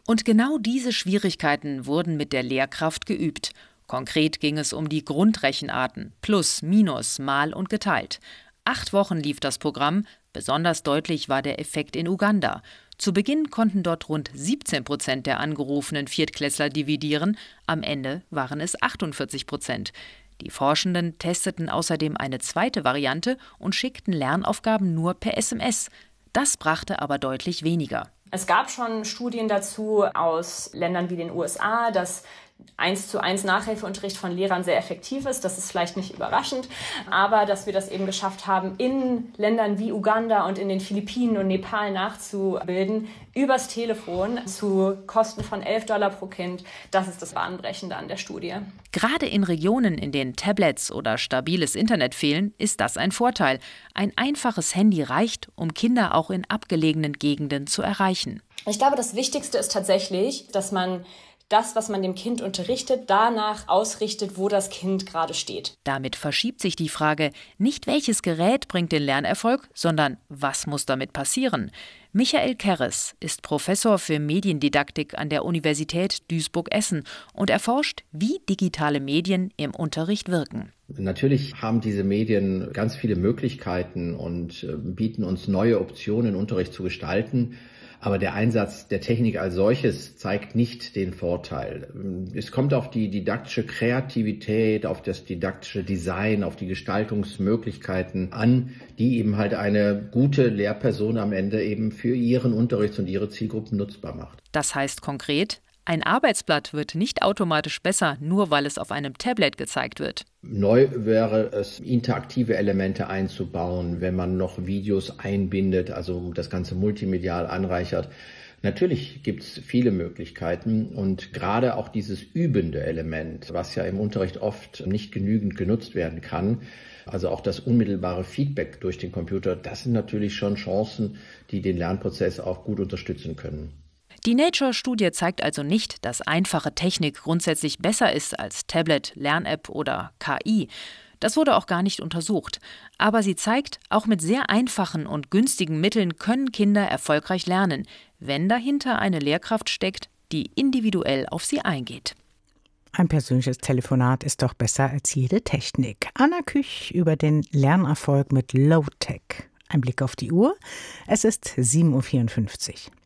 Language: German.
Und genau diese Schwierigkeiten wurden mit der Lehrkraft geübt. Konkret ging es um die Grundrechenarten: Plus, Minus, Mal und geteilt. 8 Wochen lief das Programm. Besonders deutlich war der Effekt in Uganda. Zu Beginn konnten dort rund 17% der angerufenen Viertklässler dividieren. Am Ende waren es 48%. Die Forschenden testeten außerdem eine zweite Variante und schickten Lernaufgaben nur per SMS. Das brachte aber deutlich weniger. Es gab schon Studien dazu aus Ländern wie den USA, dass 1:1 Nachhilfeunterricht von Lehrern sehr effektiv ist. Das ist vielleicht nicht überraschend, aber dass wir das eben geschafft haben, in Ländern wie Uganda und in den Philippinen und Nepal nachzubilden, übers Telefon zu Kosten von $11 pro Kind, das ist das Bahnbrechende an der Studie. Gerade in Regionen, in denen Tablets oder stabiles Internet fehlen, ist das ein Vorteil. Ein einfaches Handy reicht, um Kinder auch in abgelegenen Gegenden zu erreichen. Ich glaube, das Wichtigste ist tatsächlich, dass man das, was man dem Kind unterrichtet, danach ausrichtet, wo das Kind gerade steht. Damit verschiebt sich die Frage, nicht welches Gerät bringt den Lernerfolg, sondern was muss damit passieren? Michael Kerres ist Professor für Mediendidaktik an der Universität Duisburg-Essen und erforscht, wie digitale Medien im Unterricht wirken. Natürlich haben diese Medien ganz viele Möglichkeiten und bieten uns neue Optionen, Unterricht zu gestalten. Aber der Einsatz der Technik als solches zeigt nicht den Vorteil. Es kommt auf die didaktische Kreativität, auf das didaktische Design, auf die Gestaltungsmöglichkeiten an, die eben halt eine gute Lehrperson am Ende eben für ihren Unterricht und ihre Zielgruppen nutzbar macht. Das heißt konkret, ein Arbeitsblatt wird nicht automatisch besser, nur weil es auf einem Tablet gezeigt wird. Neu wäre es, interaktive Elemente einzubauen, wenn man noch Videos einbindet, also das Ganze multimedial anreichert. Natürlich gibt es viele Möglichkeiten und gerade auch dieses übende Element, was ja im Unterricht oft nicht genügend genutzt werden kann, also auch das unmittelbare Feedback durch den Computer, das sind natürlich schon Chancen, die den Lernprozess auch gut unterstützen können. Die Nature-Studie zeigt also nicht, dass einfache Technik grundsätzlich besser ist als Tablet, Lern-App oder KI. Das wurde auch gar nicht untersucht. Aber sie zeigt, auch mit sehr einfachen und günstigen Mitteln können Kinder erfolgreich lernen, wenn dahinter eine Lehrkraft steckt, die individuell auf sie eingeht. Ein persönliches Telefonat ist doch besser als jede Technik. Anna Küch über den Lernerfolg mit Low-Tech. Ein Blick auf die Uhr. Es ist 7:54 Uhr.